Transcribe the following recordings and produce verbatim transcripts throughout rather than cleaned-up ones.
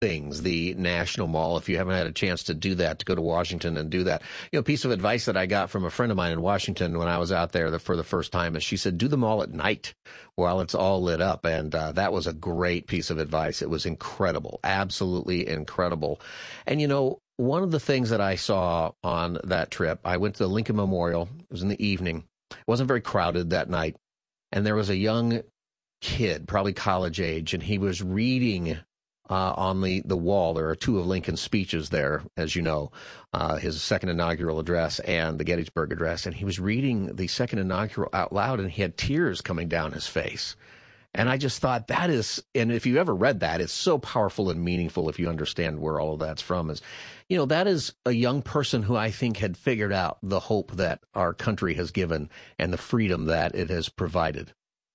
things, the National Mall. If you haven't had a chance to do that, to go to Washington and do that, you know, a piece of advice that I got from a friend of mine in Washington when I was out there the, for the first time is she said, do the mall at night while it's all lit up. And uh, that was a great piece of advice. It was incredible, absolutely incredible. And, you know, one of the things that I saw on that trip, I went to the Lincoln Memorial. It was in the evening. It wasn't very crowded that night. And there was a young kid, probably college age, and he was reading Uh, on the, the wall. There are two of Lincoln's speeches there, as you know, uh, his second inaugural address and the Gettysburg Address. And he was reading the second inaugural out loud, and he had tears coming down his face. And I just thought that is, and if you ever read that, it's so powerful and meaningful if you understand where all of that's from. Is, you know, that is a young person who I think had figured out the hope that our country has given and the freedom that it has provided.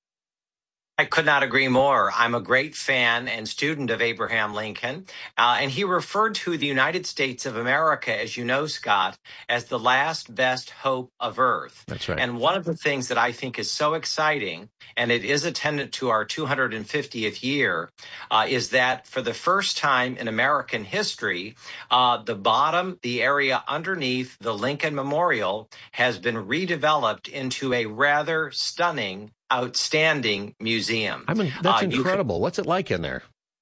I could not agree more. I'm a great fan and student of Abraham Lincoln, uh, and he referred to the United States of America, as you know, Scott, as the last best hope of Earth. That's right. And one of the things that I think is so exciting, and it is attendant to our two hundred fiftieth year, uh, is that for the first time in American history, uh, the bottom, the area underneath the Lincoln Memorial has been redeveloped into a rather stunning, outstanding museum. I mean, that's uh, incredible. Can, What's it like in there?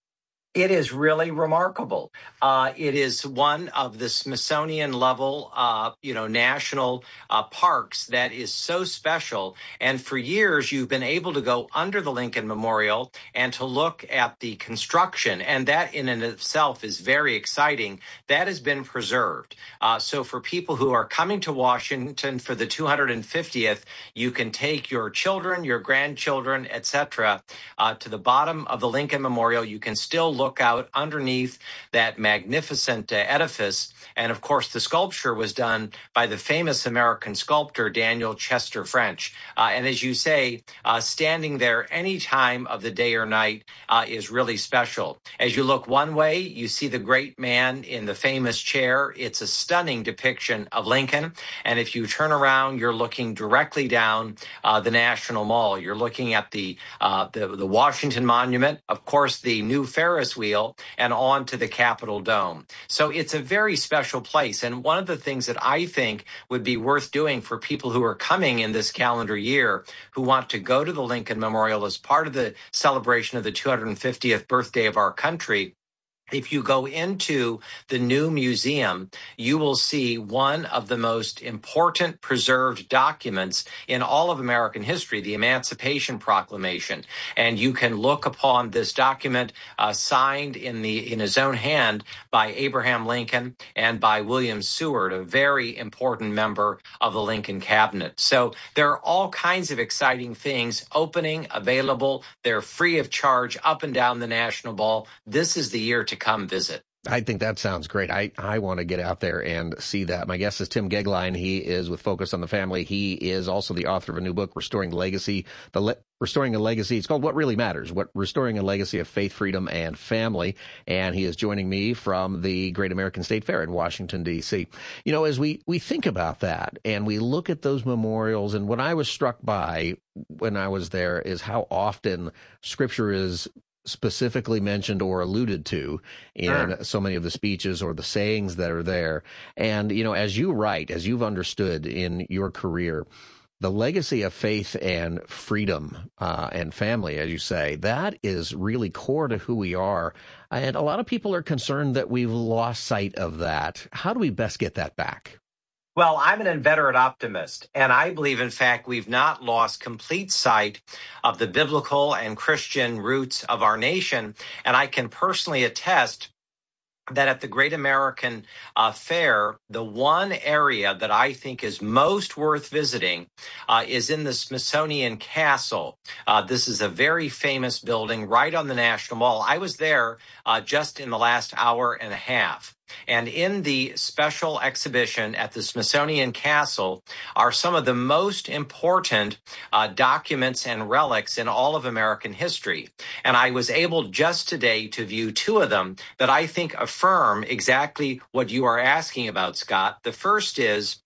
It is really remarkable. Uh, it is one of the Smithsonian level, uh, you know, national uh, parks that is so special. And for years, you've been able to go under the Lincoln Memorial and to look at the construction. And that in and of itself is very exciting. That has been preserved. Uh, so for people who are coming to Washington for the two hundred fiftieth, you can take your children, your grandchildren, et cetera, uh, to the bottom of the Lincoln Memorial. You can still look look out underneath that magnificent uh, edifice. And of course, the sculpture was done by the famous American sculptor, Daniel Chester French. Uh, and as you say, uh, standing there any time of the day or night uh, is really special. As you look one way, you see the great man in the famous chair. It's a stunning depiction of Lincoln. And if you turn around, you're looking directly down uh, the National Mall. You're looking at the, uh, the, the Washington Monument, of course, the new Ferris wheel, and on to the Capitol Dome. So it's a very special place. And one of the things that I think would be worth doing for people who are coming in this calendar year who want to go to the Lincoln Memorial as part of the celebration of the two hundred fiftieth birthday of our country, if you go into the new museum, you will see one of the most important preserved documents in all of American history, the Emancipation Proclamation. And you can look upon this document uh, signed in the in his own hand by Abraham Lincoln and by William Seward, a very important member of the Lincoln cabinet. So there are all kinds of exciting things opening, available. They're free of charge up and down the National Mall. This is the year to come visit. I think that sounds great. I, I want to get out there and see that. My guest is Tim Goeglein. He is with Focus on the Family. He is also the author of a new book, Restoring Legacy, the Le- Restoring a Legacy. It's called What Really Matters, What Restoring a Legacy of Faith, Freedom, and Family. And he is joining me from the Great American State Fair in Washington, D C. You know, as we, we think about that and we look at those memorials, and what I was struck by when I was there is how often Scripture is specifically mentioned or alluded to in sure. so many of the speeches or the sayings that are there. And, you know, as you write, as you've understood in your career, the legacy of faith and freedom uh, and family, as you say, that is really core to who we are. And a lot of people are concerned that we've lost sight of that. How do we best get that back? Well, I'm an inveterate optimist, and I believe, in fact, we've not lost complete sight of the biblical and Christian roots of our nation. And I can personally attest that at the Great American uh, Fair, the one area that I think is most worth visiting uh, is in the Smithsonian Castle. Uh, this is a very famous building right on the National Mall. I was there uh, just in the last hour and a half. And in the special exhibition at the Smithsonian Castle are some of the most important uh, documents and relics in all of American history. And I was able just today to view two of them that I think affirm exactly what you are asking about, Scott. The first is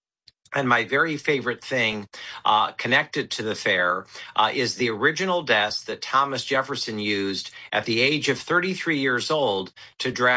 And my very favorite thing uh, connected to the fair uh, is the original desk that Thomas Jefferson used at the age of thirty-three years old to draft